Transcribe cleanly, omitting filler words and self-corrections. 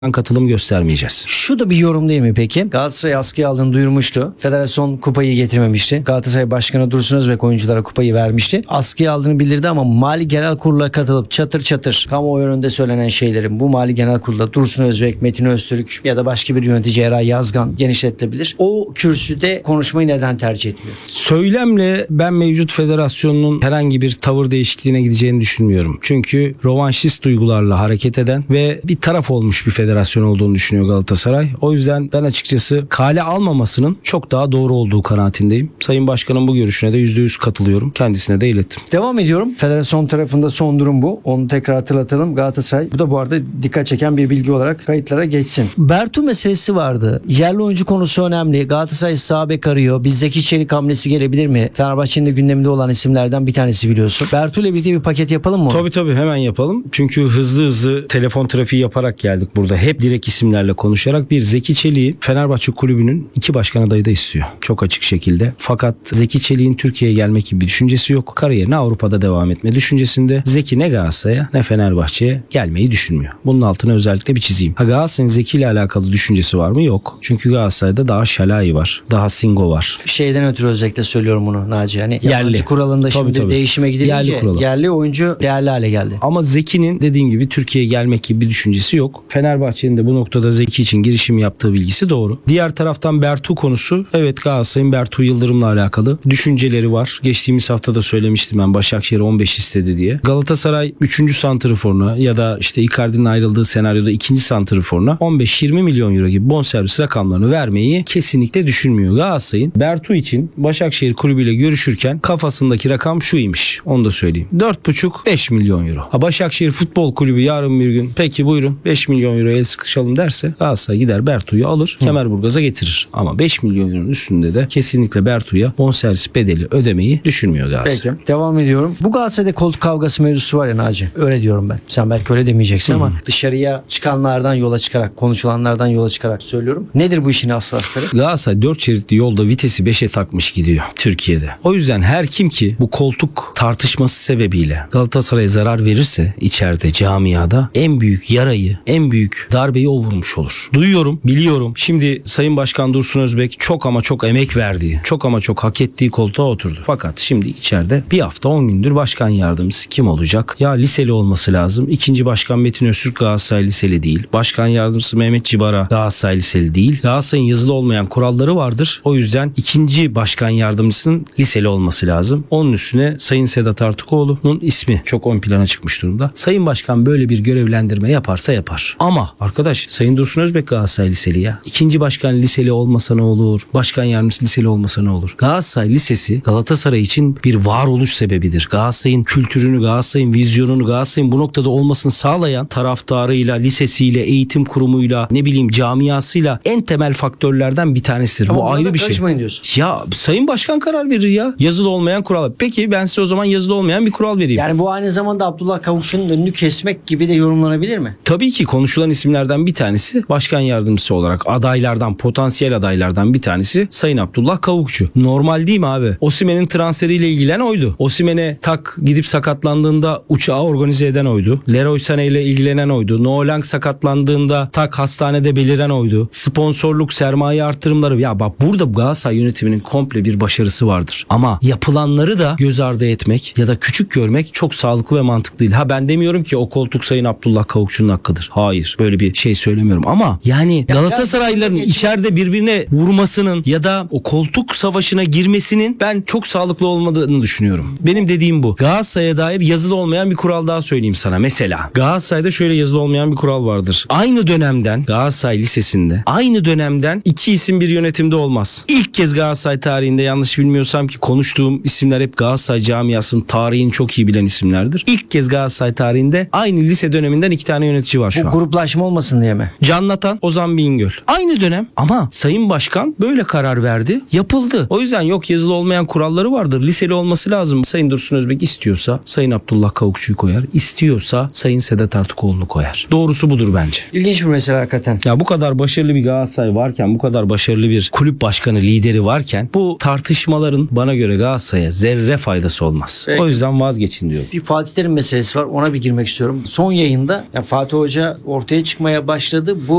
katılım göstermeyeceğiz. Şu da bir yorum değil mi peki? Galatasaray askıya aldığını duyurmuştu. Federasyon kupayı getirmemişti. Galatasaray Başkanı Dursun Özbek oyunculara kupayı vermişti. Askıya aldığını bildirdi ama Mali Genel Kurulu'na katılıp çatır çatır kamuoyu önünde söylenen şeylerin bu Mali Genel Kurulu'da Dursun Özbek, Metin Öztürk ya da başka bir yönetici Eray Yazgan genişletilebilir. O kürsüde konuşmayı neden tercih etmiyor? Söylemle ben mevcut federasyonun herhangi bir tavır değişikliğine gideceğini düşünmüyorum. Çünkü rovanşist duygularla hareket eden ve bir taraf olmuş bir federasyon olduğunu düşünüyor Galatasaray. O yüzden ben açıkçası kale almamasının çok daha doğru olduğu kanaatindeyim. Sayın Başkan'ın bu görüşüne de %100 katılıyorum. Kendisine de ilettim. Devam ediyorum. Federasyon tarafında son durum bu. Onu tekrar hatırlatalım. Galatasaray, bu da bu arada dikkat çeken bir bilgi olarak kayıtlara geçsin. Bertu meselesi vardı. Yerli oyuncu konusu önemli. Galatasaray sağ bek arıyor. Bir Zeki Çelik hamlesi gelebilir mi? Fenerbahçe'nin de gündeminde olan isimlerden bir tanesi biliyorsun. Bertu ile birlikte bir paket yapalım mı? Tabii hemen yapalım. Çünkü hızlı telefon trafiği yaparak geldik burada. Hep direkt isimlerle konuşarak bir Zeki Çelik'i Fenerbahçe kulübünün 2 başkan adayı da istiyor. Çok açık şekilde. Fakat Zeki Çelik'in Türkiye'ye gelmek gibi bir düşüncesi yok. Kariyerine Avrupa'da devam etme düşüncesinde. Zeki ne Galatasaray'a ne Fenerbahçe'ye gelmeyi düşünmüyor. Bunun altını özellikle bir çizeyim. Galatasaray'ın Zeki ile alakalı düşüncesi var mı? Yok. Çünkü Galatasaray'da daha Şalai var. Daha Singo var. Şeyden ötürü özellikle söylüyorum bunu Naci. Yani Yerli kuralında tabii. değişime gidilince yerli oyuncu değerli hale geldi. Ama Zeki'nin dediğim gibi Türkiye'ye gelmek gibi bir düşüncesi yok. Fenerbahçe'nin de bu noktada Zeki için girişim yaptığı bilgisi doğru. Diğer taraftan Bertu konusu, evet Galatasaray'ın Bertu Yıldırım'la alakalı düşünceleri var. Geçtiğimiz hafta da söylemiştim ben, Başakşehir 15 istedi diye. Galatasaray 3. santrforuna ya da işte Icardi'nin ayrıldığı senaryoda 2. santrforuna 15-20 milyon euro gibi bonservis rakamlarını vermeyi kesinlikle düşünmüyor. Galatasaray'ın Bertu için Başakşehir kulübüyle görüşürken kafasındaki rakam şuymuş. Onu da söyleyeyim. 4,5-5 milyon euro. Başakşehir Futbol Kulübü yarın bir gün peki buyurun 5 milyon euroya el sıkışalım derse Galatasaray gider Bertu'yu alır, Kemerburgaz'a getirir. Ama 5 milyon euronun üstünde de kesinlikle Bertu'ya bonservis bedeli ödemeyi düşünmüyor Galatasaray. Peki. Devam ediyorum. Bu Galatasaray'da koltuk kavgası mevzusu var ya Naci. Öyle diyorum ben. Sen belki öyle demeyeceksin ama dışarıya çıkanlardan yola çıkarak, konuşulanlardan yola çıkarak söylüyorum. Nedir bu işin aslı astarı? Galatasaray 4 şeritli yolda vitesi 5'e takmış gidiyor Türkiye'de. O yüzden her kim ki bu koltuk tartışması sebebiyle Galatasaray'a zarar verirse içeride, camiada en büyük yarayı, en büyük darbeyi o vurmuş olur. Duyuyorum, biliyorum. Şimdi Sayın Başkan Dursun Özbek çok ama çok emek verdiği, çok ama çok hak ettiği koltuğa oturdu. Fakat şimdi içeride bir hafta 10 gündür başkan yardımcısı kim olacak? Ya liseli olması lazım. İkinci başkan Metin Öztürk Galatasaray liseli değil. Başkan yardımcısı Mehmet Cibara Galatasaray liseli değil. Galatasaray'ın yazılı olmayan kuralları vardır. O yüzden ikinci başkan yardımcısının liseli olması lazım. Onun üstüne Sayın Sedat Artıkoğlu'nun ismi çok ön plana çıkmış durumda. Sayın Başkan böyle bir görevlendirme yaparsa yapar. Ama arkadaş Sayın Dursun Özbek Galatasaray liseli ya. İkinci başkan liseli olmasa ne olur? Başkan yardımcısı liseli olmasa ne olur? Galatasaray Lisesi Galatasaray için bir varoluş sebebidir. Galatasaray'ın kültürünü, Galatasaray'ın vizyonunu, Galatasaray'ın bu noktada olmasını sağlayan taraftarıyla, lisesiyle, eğitim kurumuyla, ne bileyim camiasıyla en temel faktörlerden bir tanesidir. Ama bu ayrı bir şey. Diyorsun. Ya Sayın Başkan karar verir ya. Yazılı olmayan kural. Peki ben size o zaman yazılı olmayan bir kural vereyim. Yani bu aynı zamanda Abdullah Kavukçu'nun önünü kesmek gibi de yorumlanabilir mi? Tabii ki konuşulan isimlerden bir tanesi başkan yardımcısı olarak adaylardan, potansiyel adaylardan bir tanesi Sayın Abdullah Kavukçu. Normal değil mi abi? Osimhen'in transferiyle ilgilen oydu. Osimhen'e gidip sakatlandığında uçağı organize eden oydu. Leroy Sané ile ilgilenen oydu. Noelang sakatlandığında hastanede beliren oydu. Sponsorluk, sermaye artırımları. Ya bak burada Galatasaray yönetiminin komple bir başarısı vardır. Ama yapılanları da göz ardı etmek ya da küçük görmek çok sağlıklı ve mantıklı değil. Ben demiyorum ki o koltuk Sayın Abdullah Kavukçu'nun hakkıdır. Hayır. Böyle bir şey söylemiyorum ama yani Galatasaraylıların içeride birbirine vurmasının ya da o koltuk savaşına girmesinin ben çok sağlıklı olmadığını düşünüyorum. Benim dediğim bu. Galatasaray'a dair yazılı olmayan bir kural daha söyleyeyim sana. Mesela Galatasaray'da şöyle yazılı olmayan bir kural vardır. Aynı dönemden Galatasaray Lisesi'nde aynı dönemden 2 isim bir yönetimde olmaz. İlk kez Galatasaray tarihinde, yanlış bilmiyorsam ki konuştuğum isimler hep Galatasaray camiasının tarihini çok iyi bilen isimlerdir. İlk kez Galatasaray tarihinde aynı lise döneminden 2 tane yönetici var şu an. Bu gruplaşma olmasın diye mi? Can Natan, Ozan Bingöl. Aynı dönem ama Sayın Başkan böyle karar verdi. Yapıldı. O yüzden yok yazılı olmayan kuralları vardır. Liseli olması lazım. Sayın Dursun Özbek istiyorsa Sayın Abdullah Kavukçu'yu koyar. İstiyorsa Sayın Sedat Artıkoğlu'nu koyar. Doğrusu budur bence. İlginç bir mesele hakikaten. Ya bu kadar başarılı bir Galatasaray varken, bu kadar başarılı bir kulüp başkanı, lideri varken bu tartışmaların bana göre Galatasaray'a zerre faydası olmaz. Peki. O yüzden vazgeçin diyorum. Bir Fatih Terim meselesi var. Ona bir girmek istiyorum. Son yayında Fatih Hoca ortaya çıkmaya başladı. Bu